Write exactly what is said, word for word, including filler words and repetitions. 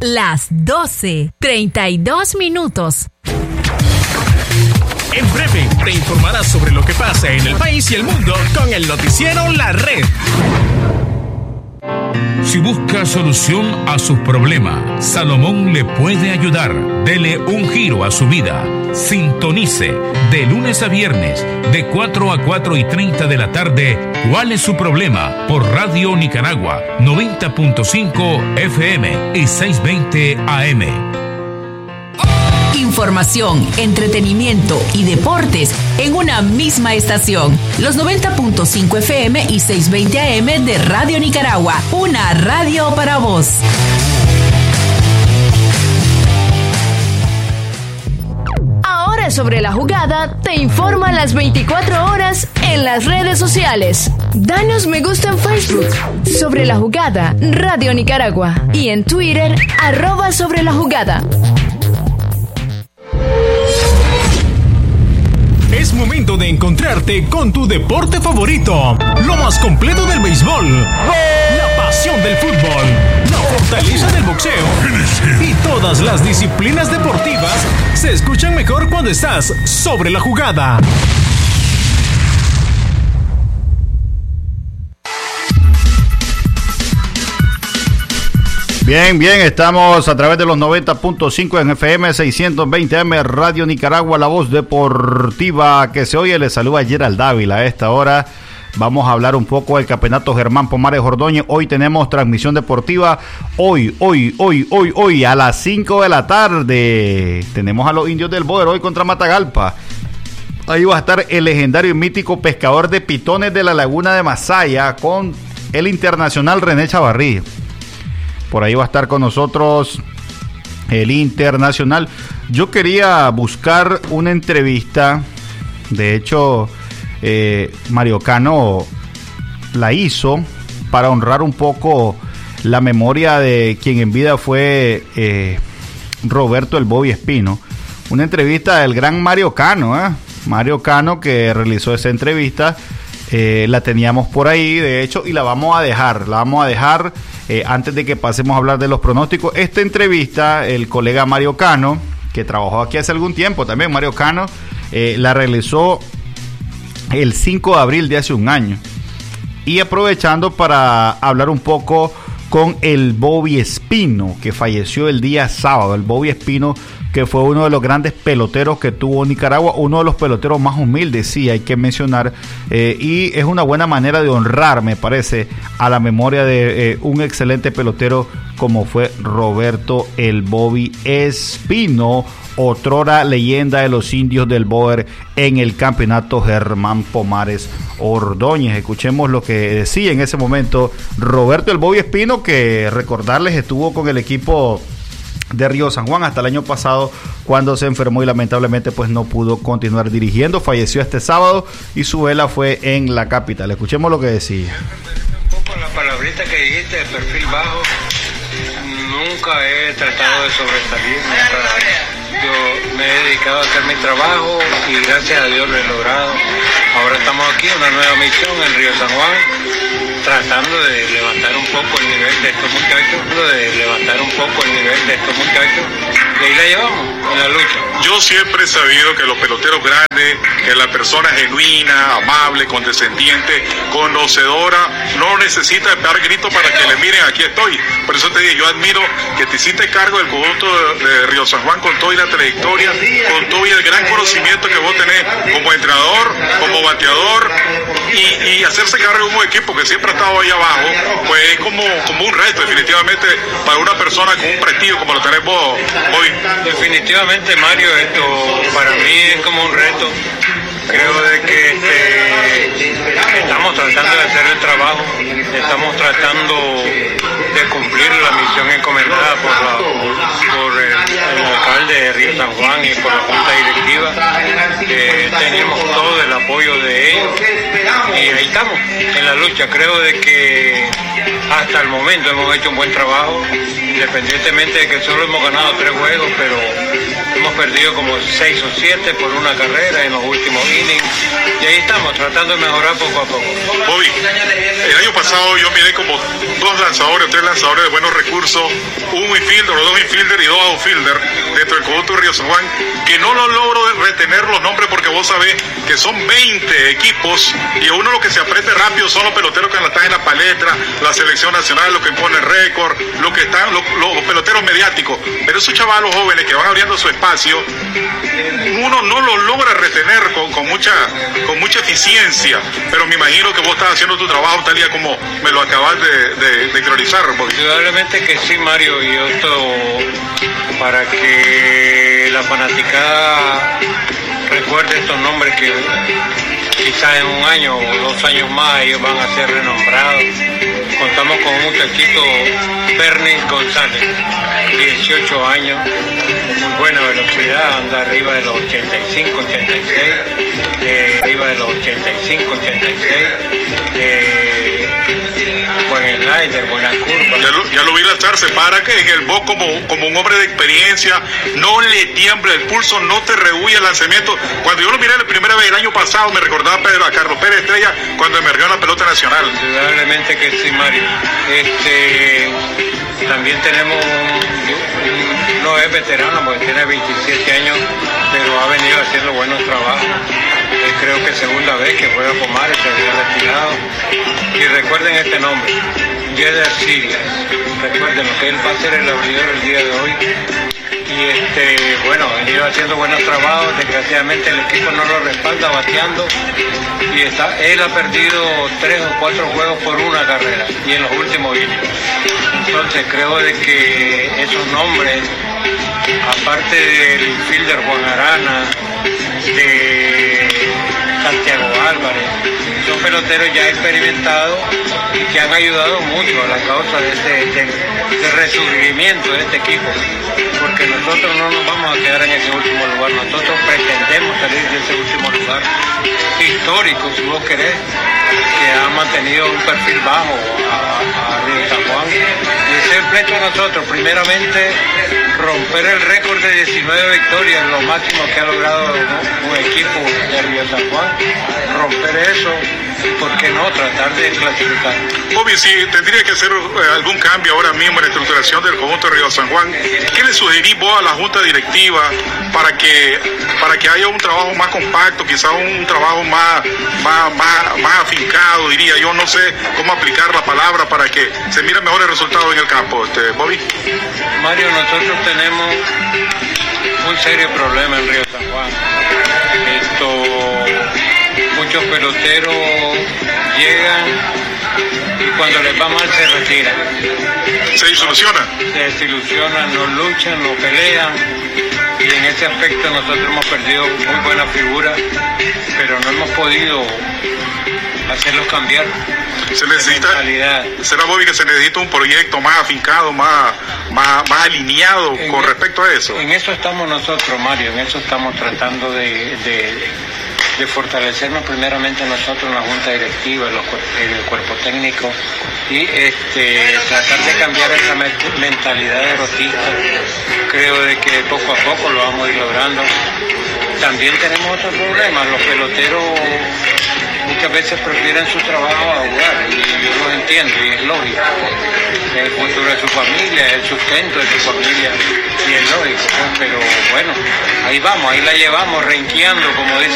Las doce, treinta y dos minutos. En breve te informarás sobre lo que pasa en el país y el mundo con el noticiero La Red. Si busca solución a sus problemas, Salomón le puede ayudar. Dele un giro a su vida. Sintonice de lunes a viernes de cuatro a cuatro y treinta de la tarde. ¿Cuál es su problema? Por Radio Nicaragua noventa punto cinco F M y seiscientos veinte A M. Información, entretenimiento y deportes en una misma estación. Los noventa punto cinco F M y seiscientos veinte A M de Radio Nicaragua. Una radio para vos. Ahora Sobre la Jugada te informa las veinticuatro horas en las redes sociales. Danos me gusta en Facebook, Sobre la Jugada, Radio Nicaragua. Y en Twitter, arroba Sobre la Jugada. Es momento de encontrarte con tu deporte favorito. Lo más completo del béisbol. La pasión del fútbol. La fortaleza del boxeo. Y todas las disciplinas deportivas se escuchan mejor cuando estás sobre la jugada. Bien, bien, estamos a través de los noventa punto cinco en F M, seiscientos veinte A M, Radio Nicaragua, la voz deportiva que se oye. Les saluda Gerald Dávila. A esta hora vamos a hablar un poco del campeonato Germán Pomares Ordóñez. Hoy tenemos transmisión deportiva, hoy, hoy, hoy, hoy, hoy, a las cinco de la tarde. Tenemos a los indios del Boer hoy contra Matagalpa. Ahí va a estar el legendario y mítico pescador de pitones de la laguna de Masaya con el internacional René Chavarrí. Por ahí va a estar con nosotros el internacional. Yo quería buscar una entrevista. De hecho, eh, Mario Cano la hizo para honrar un poco la memoria de quien en vida fue eh, Roberto el Bobby Espino. Una entrevista del gran Mario Cano, ¿eh? Mario Cano, que realizó esa entrevista. Eh, la teníamos por ahí, de hecho, y la vamos a dejar, la vamos a dejar eh, antes de que pasemos a hablar de los pronósticos. Esta entrevista, el colega Mario Cano, que trabajó aquí hace algún tiempo también, Mario Cano, eh, la realizó el cinco de abril de hace un año. Y aprovechando para hablar un poco con el Bobby Espino, que falleció el día sábado. El Bobby Espino, que fue uno de los grandes peloteros que tuvo Nicaragua, uno de los peloteros más humildes, sí, hay que mencionar, eh, y es una buena manera de honrar, me parece, a la memoria de eh, un excelente pelotero como fue Roberto el Bobby Espino, otrora leyenda de los indios del Boer en el campeonato Germán Pomares Ordóñez. Escuchemos lo que decía en ese momento Roberto el Bobby Espino, que recordarles estuvo con el equipo de Río San Juan hasta el año pasado, cuando se enfermó y lamentablemente pues no pudo continuar dirigiendo. Falleció este sábado y su vela fue en la capital. Escuchemos lo que decía. Un poco la palabrita que dijiste de perfil bajo. Nunca he tratado de sobresalir, nunca. Yo me he dedicado a hacer mi trabajo y gracias a Dios lo he logrado. Ahora estamos aquí en una nueva misión en Río San Juan, tratando de levantar un poco el nivel de estos muchachos, de levantar un poco el nivel de estos muchachos, y ahí la llevamos, en la lucha. Yo siempre he sabido que los peloteros grandes, que la persona genuina, amable, condescendiente, conocedora, no necesita dar gritos para que le miren, aquí estoy. Por eso te digo, yo admiro que te hiciste cargo del conjunto de, de Río San Juan con toda la trayectoria, con todo y el gran conocimiento que vos tenés como entrenador, como bateador, y, y hacerse cargo de un equipo que siempre ha estado ahí abajo, pues es como, como un reto definitivamente para una persona con un prestigio como lo tenés vos hoy. Definitivamente, Mario, esto para mí es como un reto. Creo de que este, estamos tratando de hacer el trabajo, estamos tratando de cumplir la misión encomendada por, la, por el, el alcalde de Río San Juan y por la junta directiva. Eh, tenemos todo el apoyo de ellos y ahí estamos en la lucha. Creo de que hasta el momento hemos hecho un buen trabajo, independientemente de que solo hemos ganado tres juegos, pero hemos perdido como seis o siete por una carrera en los últimos innings, y ahí estamos tratando de mejorar poco a poco. Bobby, el año pasado yo miré como dos lanzadores, tres lanzadores de buenos recursos, un infielder o dos infielder y dos outfielder dentro del conjunto de Río San Juan, que no lo logro retener los nombres porque vos sabés que son veinte equipos y uno lo que se aprende rápido son los peloteros que están en la palestra, la selección nacional, los que imponen récord, los que están, los, los peloteros mediáticos, pero esos chavalos jóvenes que van abriendo su espacio, uno no lo logra retener con, con mucha con mucha eficiencia, pero me imagino que vos estás haciendo tu trabajo tal día como me lo acabas de, de, de teorizar. Indudablemente que sí, Mario, y esto para que la fanaticada recuerde estos nombres que quizás en un año o dos años más ellos van a ser renombrados. Contamos con un muchachito, Bernie González, dieciocho años, muy buena velocidad, anda arriba de los ochenta y cinco, ochenta y seis, eh, arriba de los ochenta y cinco, ochenta y seis, eh, buen slider, buena curva. Ya lo, ya lo vi lanzarse, para que en el box como, como un hombre de experiencia, no le tiembla el pulso, no te rehuye el lanzamiento. Cuando yo lo miré la primera vez el año pasado, me recordaba a, Pedro, a Carlos Pérez Estrella cuando emergió en la pelota nacional. Indudablemente que sí, Mario. Este, también tenemos un, no es veterano porque tiene veintisiete años, pero ha venido haciendo buenos trabajos. Eh, creo que es segunda vez que juega con Mares, se había retirado. Y recuerden este nombre, Jeder Sirias. Recuerden que él va a ser el abridor el día de hoy. Y este, bueno, ha venido haciendo buenos trabajos, desgraciadamente el equipo no lo respalda bateando y está, él ha perdido tres o cuatro juegos por una carrera y en los últimos innings. Entonces creo de que esos nombres, aparte del infielder Juan Arana, de Santiago Álvarez, son peloteros ya experimentados y que han ayudado mucho a la causa de este de, de resurgimiento de este equipo, porque nosotros no nos vamos a quedar en ese último lugar, nosotros pretendemos salir de ese último lugar histórico, si vos querés, que ha mantenido un perfil bajo a, a Río San Juan, y ese es el pleito de nosotros, primeramente romper el récord de diecinueve victorias, lo máximo que ha logrado un, un equipo de Río San Juan, romper eso, y por qué no tratar de clasificar. Bobby, si tendría que hacer eh, algún cambio ahora mismo en la estructuración del conjunto de Río San Juan, ¿qué le sugerís vos a la junta directiva para que para que haya un trabajo más compacto, quizás un trabajo más, más, más, más afincado, diría yo, no sé cómo aplicar la palabra para que se miren mejores resultados en el campo, este, Bobby? Mario, nosotros tenemos un serio problema en Río San Juan. Esto, muchos peloteros llegan y cuando les va mal se retiran. ¿Se desilusionan? Se desilusionan, no luchan, no pelean, y en ese aspecto nosotros hemos perdido muy buena figura, pero no hemos podido hacerlos cambiar. Se necesita, ¿será, Bobby, que se necesita un proyecto más afincado, más, más, más alineado en con el, respecto a eso? En eso estamos nosotros, Mario, en eso estamos tratando de, de, de fortalecernos primeramente nosotros en la junta directiva, en, los, en el cuerpo técnico, y este, tratar de cambiar esa mentalidad derrotista. Creo de que poco a poco lo vamos a ir logrando. También tenemos otros problemas, los peloteros muchas veces prefieren su trabajo a jugar, y yo lo entiendo y es lógico. Es el futuro de su familia, es el sustento de su familia y es lógico, pero bueno, ahí vamos, ahí la llevamos renqueando, como dice